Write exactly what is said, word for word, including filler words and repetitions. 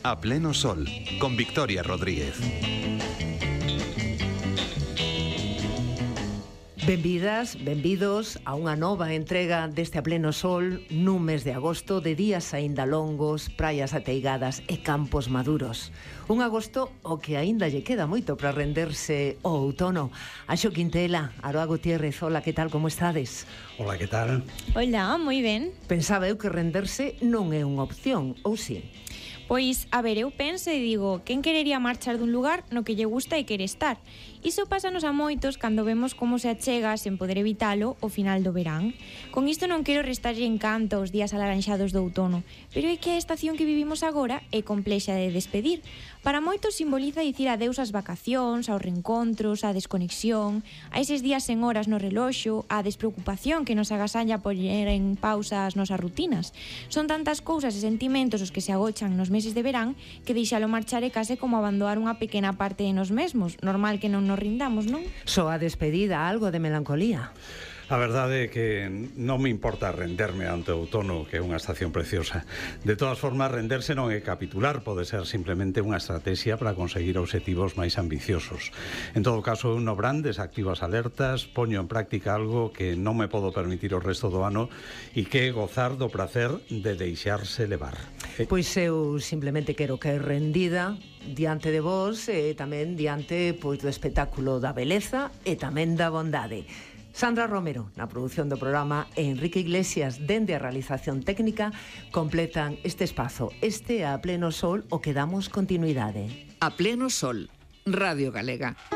A pleno sol, con Victoria Rodríguez. Benvidas, benvidos a unha nova entrega deste A Pleno Sol nun mes de agosto de días aínda longos, praias ateigadas e campos maduros. Un agosto o que aínda lle queda moito para renderse o outono. Anxo Quintela, Aroa Gutiérrez, hola, que tal, como estades? Hola, que tal? Hola, moi ben. Pensaba eu que renderse non é unha opción, ou si? Pois, a ver, eu penso e digo, quen querería marchar dun lugar no que lle gusta e quere estar? Iso pásanos a moitos cando vemos como se achega, sen poder evitalo, o final do verán. Con isto non quero restarlle encanto aos días alaranxados do outono, pero é que a estación que vivimos agora é complexa de despedir. Para moitos simboliza dicir adeus ás vacacións, aos reencontros, á desconexión, a eses días sen horas no reloxo, á despreocupación que nos agasalla poñer en pausa as nosas rutinas. Son tantas cousas e sentimentos os que se agochan nos meses de verán que deixalo marchar é case como abandonar unha pequena parte de nos mesmos. Normal que non nos rindamos, non? Só a despedida, algo de melancolía. A verdade é que non me importa renderme ante o outono, que é unha estación preciosa. De todas formas, renderse non é capitular, pode ser simplemente unha estrategia para conseguir obxectivos máis ambiciosos. En todo caso, eu no brand desactivo as alertas, poño en práctica algo que non me podo permitir o resto do ano e que é gozar do prazer de deixarse levar. Eh? Pois eu simplemente quero caer rendida diante de vos e tamén diante pois, do espectáculo da beleza e tamén da bondade. Sandra Romero, na produción do programa, e Enrique Iglesias, dende a realización técnica, completan este espazo. Este A Pleno Sol, o que damos continuidade. A Pleno Sol, Radio Galega.